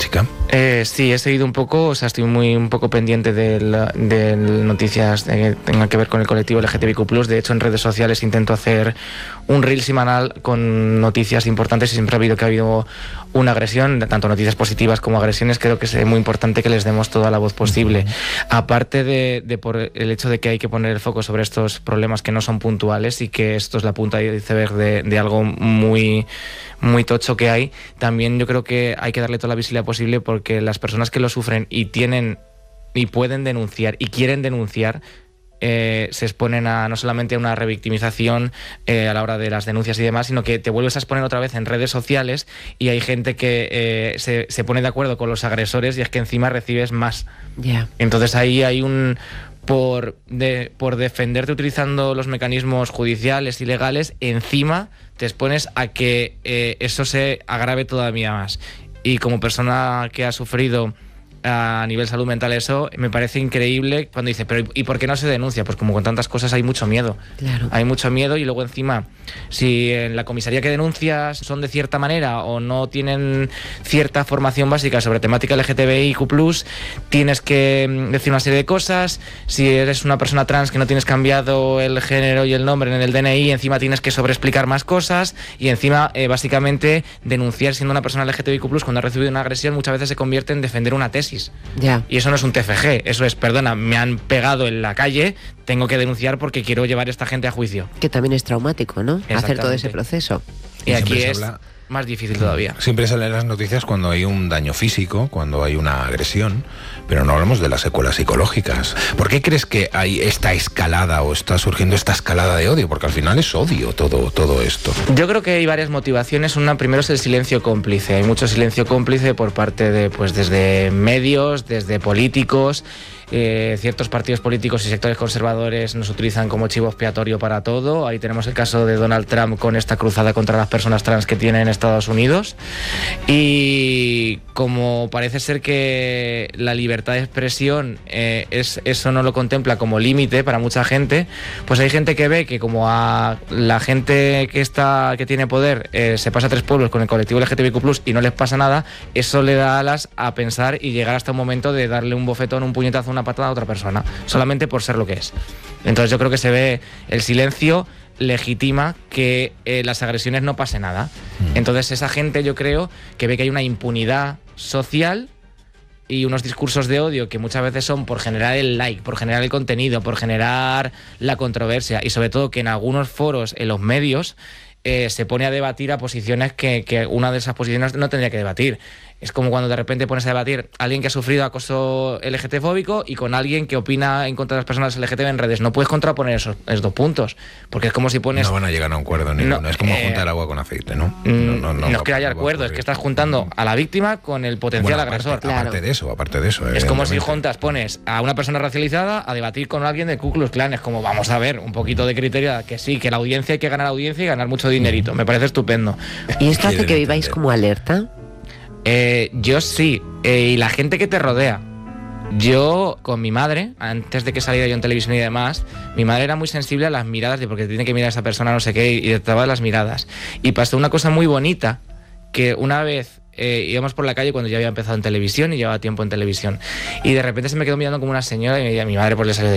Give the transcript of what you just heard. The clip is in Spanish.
Jessica? Sí, he seguido un poco, o sea, estoy un poco pendiente de noticias que tengan que ver con el colectivo LGTBIQ+. De hecho, en redes sociales intento hacer un reel semanal con noticias importantes y siempre ha habido una agresión, tanto noticias positivas como agresiones. Creo que es muy importante que les demos toda la voz posible. Aparte de por el hecho de que hay que poner el foco sobre estos problemas que no son puntuales y que esto es la punta de iceberg de algo muy, muy tocho que hay, también yo creo que hay que darle toda la visibilidad posible, porque las personas que lo sufren y tienen y pueden denunciar y quieren denunciar, se exponen no solamente a una revictimización a la hora de las denuncias y demás, sino que te vuelves a exponer otra vez en redes sociales y hay gente que se pone de acuerdo con los agresores y es que encima recibes más. Yeah. Entonces ahí hay por defenderte utilizando los mecanismos judiciales y legales, encima te expones a que eso se agrave todavía más. Y como persona que ha sufrido a nivel salud mental eso, me parece increíble cuando dice, pero ¿y por qué no se denuncia? Pues como con tantas cosas hay mucho miedo. Claro. Hay mucho miedo, y luego encima, si en la comisaría que denuncias son de cierta manera o no tienen cierta formación básica sobre temática LGTBIQ+, tienes que decir una serie de cosas. Si eres una persona trans que no tienes cambiado el género y el nombre en el DNI, encima tienes que sobreexplicar más cosas, y encima básicamente denunciar siendo una persona LGTBIQ+, cuando ha recibido una agresión, muchas veces se convierte en defender una tesis. Ya. Y eso no es un TFG, eso es, perdona, me han pegado en la calle, tengo que denunciar porque quiero llevar a esta gente a juicio. Que también es traumático, ¿no? Hacer todo ese proceso. Y aquí es más difícil todavía. Siempre salen las noticias cuando hay un daño físico, cuando hay una agresión, pero no hablamos de las secuelas psicológicas. ¿Por qué crees que hay esta escalada o está surgiendo esta escalada de odio? Porque al final es odio todo esto. Yo creo que hay varias motivaciones. Una, primero, es el silencio cómplice. Hay mucho silencio cómplice por parte de, pues, desde medios, desde políticos. Ciertos partidos políticos y sectores conservadores nos utilizan como chivo expiatorio para todo. Ahí tenemos el caso de Donald Trump con esta cruzada contra las personas trans que tiene en Estados Unidos. Y como parece ser que la libertad de expresión eso no lo contempla como límite para mucha gente, pues hay gente que ve que como a la gente que tiene poder se pasa a tres pueblos con el colectivo LGTBIQ+ y no les pasa nada, eso le da alas a pensar y llegar hasta un momento de darle un bofetón, un puñetazo, una patada a otra persona, solamente por ser lo que es. Entonces yo creo que se ve el silencio legitima que las agresiones no pase nada. Entonces esa gente, yo creo que ve que hay una impunidad social y unos discursos de odio que muchas veces son por generar el like, por generar el contenido, por generar la controversia, y sobre todo que en algunos foros, en los medios, se pone a debatir a posiciones que una de esas posiciones no tendría que debatir. Es como cuando de repente pones a debatir a alguien que ha sufrido acoso LGTB-fóbico y con alguien que opina en contra de las personas LGTB en redes. No puedes contraponer esos dos puntos, porque es como si pones... No van a llegar a un acuerdo ninguno. No, es como juntar agua con aceite, ¿no? No es que haya acuerdo, es que estás juntando a la víctima con el potencial agresor. Aparte de eso. Es como si pones a una persona racializada a debatir con alguien de Ku Klux Klan. Es como, vamos a ver, un poquito de criterio, que sí, que la audiencia hay que ganar audiencia y ganar mucho dinerito. Me parece estupendo. ¿Y esto hace que viváis como alerta? Yo sí, y la gente que te rodea. Yo, con mi madre, antes de que saliera yo en televisión y demás, mi madre era muy sensible a las miradas, porque tiene que mirar a esa persona no sé qué, y detectaba las miradas. Y pasó una cosa muy bonita, que una vez íbamos por la calle cuando ya había empezado en televisión y llevaba tiempo en televisión, y de repente se me quedó mirando como una señora, y mi madre pues le salió